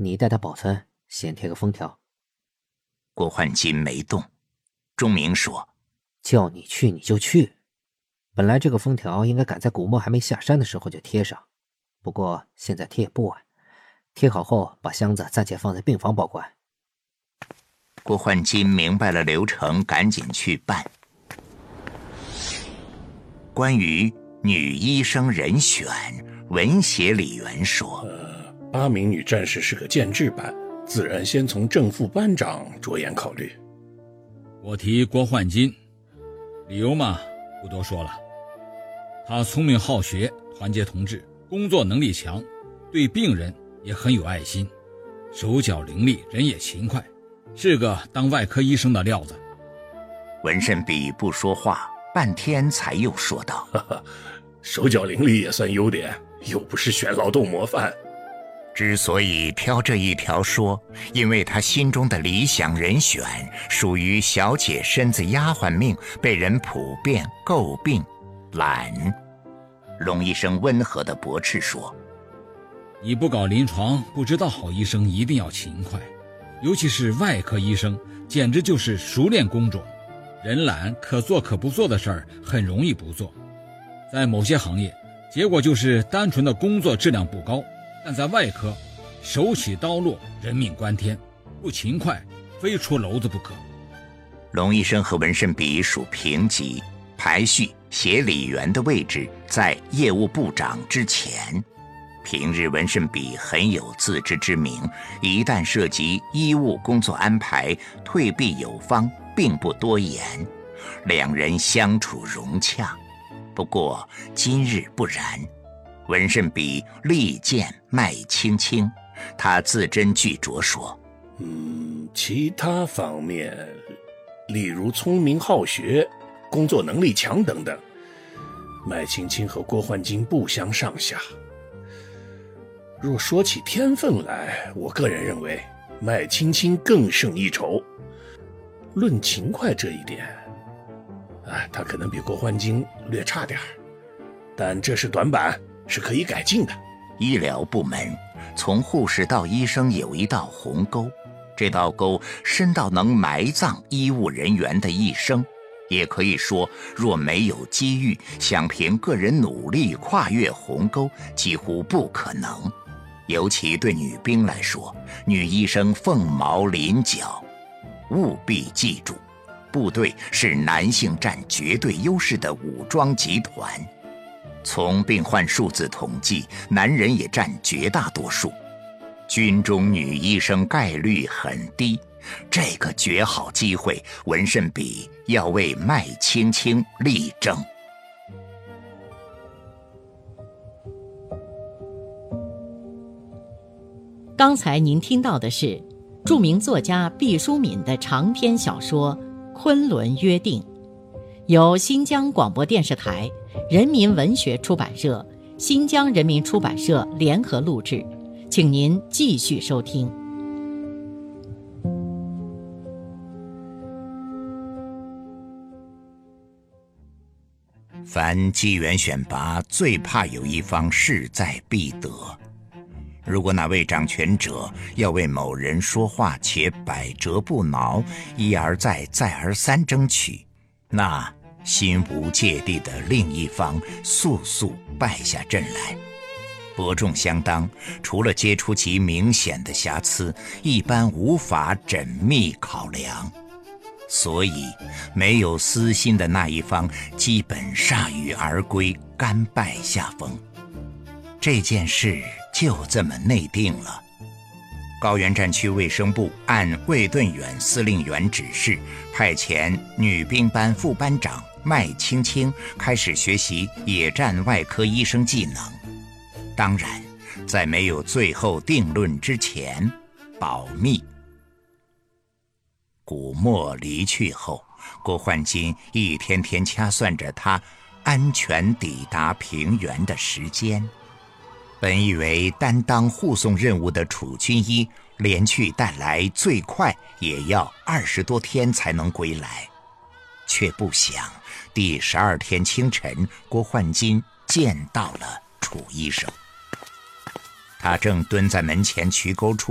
你带他保存，先贴个封条。 郭焕金没动。钟明说： 叫你去你就去。本来这个封条应该赶在古墨还没下山的时候就贴上，不过现在贴也不晚。贴好后把箱子暂且放在病房保管。 郭焕金明白了流程，赶紧去办。关于女医生人选，文协理员说 8名女战士是个建制班，自然先从正副班长着眼考虑。 我提郭焕金，理由嘛不多说了，他聪明好学，团结同志，工作能力强，对病人也很有爱心，手脚伶俐，人也勤快，是个当外科医生的料子。 文慎比不说话，半天才又说道： 手脚伶俐也算优点，又不是选劳动模范。 之所以挑这一条说，因为他心中的理想人选属于小姐身子丫鬟命，被人普遍诟病懒。龙医生温和地驳斥说： 你不搞临床，不知道好医生一定要勤快，尤其是外科医生，简直就是熟练工种，人懒可做可不做的事儿很容易不做。在某些行业，结果就是单纯的工作质量不高，但在外科，手起刀落，人命关天，不勤快非出篓子不可。 龙医生和文慎比属平级，排序协理员的位置在业务部长之前。平日文慎比很有自知之明，一旦涉及医务工作安排，退避有方，并不多言，两人相处融洽。不过今日不然，文慎比力荐麦青青，他字斟句酌说： 其他方面，例如聪明好学、工作能力强等等，麦青青和郭焕金不相上下。若说起天分来，我个人认为麦青青更胜一筹。论勤快这一点，他可能比郭焕金略差点，但这是短板，是可以改进的。 医疗部门从护士到医生有一道鸿沟，这道沟深到能埋葬医务人员的一生，也可以说若没有机遇，想凭个人努力跨越鸿沟几乎不可能。尤其对女兵来说，女医生凤毛麟角。务必记住，部队是男性占绝对优势的武装集团，从病患数字统计，男人也占绝大多数，军中女医生概率很低。这个绝好机会，文慎比要为麦青青力争。 刚才您听到的是著名作家毕淑敏的长篇小说《昆仑约定》，由新疆广播电视台、人民文学出版社、新疆人民出版社联合录制，请您继续收听。 凡机缘选拔，最怕有一方势在必得。如果哪位掌权者要为某人说话，且百折不挠，一而再再而三争取，那心无芥蒂的另一方速速败下阵来。伯仲相当，除了揭出其明显的瑕疵，一般无法缜密考量。所以没有私心的那一方基本铩羽而归，甘拜下风。这件事就这么内定了。高原战区卫生部按卫顿远司令员指示，派遣女兵班副班长麦青青开始学习野战外科医生技能。当然，在没有最后定论之前，保密。古墨离去后，郭焕金一天天掐算着他安全抵达平原的时间。本以为担当护送任务的楚军医连去带来最快也要20多天才能归来，却不想第12天清晨，郭焕金见到了楚医生。他正蹲在门前渠沟处